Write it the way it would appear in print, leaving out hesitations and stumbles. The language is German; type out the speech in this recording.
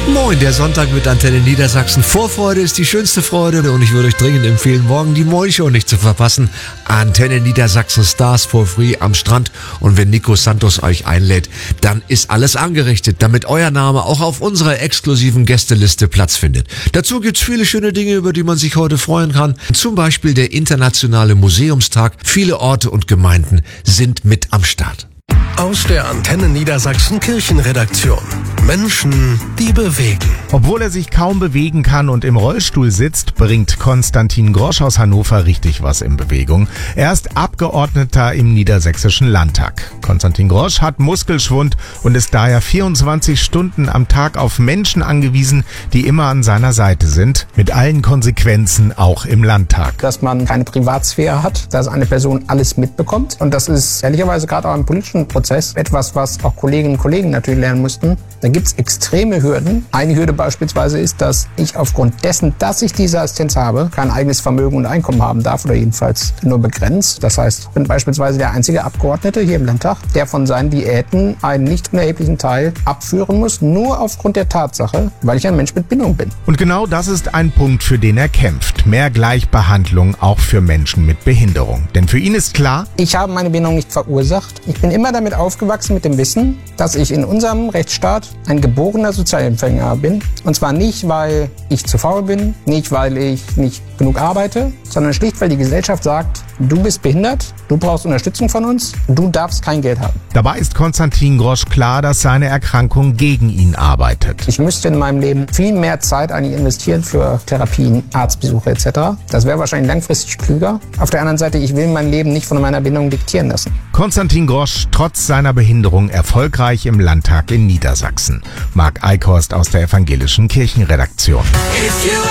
Moin, der Sonntag mit Antenne Niedersachsen. Vorfreude ist die schönste Freude und ich würde euch dringend empfehlen, morgen die Moin-Show nicht zu verpassen. Antenne Niedersachsen Stars for Free am Strand. Und wenn Nico Santos euch einlädt, dann ist alles angerichtet, damit euer Name auch auf unserer exklusiven Gästeliste Platz findet. Dazu gibt's viele schöne Dinge, über die man sich heute freuen kann. Zum Beispiel der Internationale Museumstag. Viele Orte und Gemeinden sind mit am Start. Aus der Antenne Niedersachsen Kirchenredaktion. Menschen, die bewegen. Obwohl er sich kaum bewegen kann und im Rollstuhl sitzt, bringt Konstantin Grosch aus Hannover richtig was in Bewegung. Er ist Abgeordneter im Niedersächsischen Landtag. Konstantin Grosch hat Muskelschwund und ist daher 24 Stunden am Tag auf Menschen angewiesen, die immer an seiner Seite sind, mit allen Konsequenzen auch im Landtag. Dass man keine Privatsphäre hat, dass eine Person alles mitbekommt. Und das ist ehrlicherweise gerade auch im politischen Prozess etwas, was auch Kolleginnen und Kollegen natürlich lernen mussten. Da gibt es extreme Hürden. Eine Hürde beispielsweise ist, dass ich aufgrund dessen, dass ich diese Assistenz habe, kein eigenes Vermögen und Einkommen haben darf oder jedenfalls nur begrenzt. Das heißt, ich bin beispielsweise der einzige Abgeordnete hier im Landtag, der von seinen Diäten einen nicht unerheblichen Teil abführen muss, nur aufgrund der Tatsache, weil ich ein Mensch mit Bindung bin. Und genau das ist ein Punkt, für den er kämpft. Mehr Gleichbehandlung auch für Menschen mit Behinderung. Denn für ihn ist klar, ich habe meine Bindung nicht verursacht. Ich bin immer damit aufgewachsen mit dem Wissen, dass ich in unserem Rechtsstaat ein geborener Sozialempfänger bin. Und zwar nicht, weil ich zu faul bin, nicht, weil ich nicht genug arbeite, sondern schlicht, weil die Gesellschaft sagt, du bist behindert, du brauchst Unterstützung von uns, du darfst kein Geld haben. Dabei ist Konstantin Grosch klar, dass seine Erkrankung gegen ihn arbeitet. Ich müsste in meinem Leben viel mehr Zeit eigentlich investieren für Therapien, Arztbesuche etc. Das wäre wahrscheinlich langfristig klüger. Auf der anderen Seite, ich will mein Leben nicht von meiner Bindung diktieren lassen. Konstantin Grosch trotz seiner Behinderung erfolgreich im Landtag in Niedersachsen. Marc Eichhorst aus der Evangelischen Kirchenredaktion.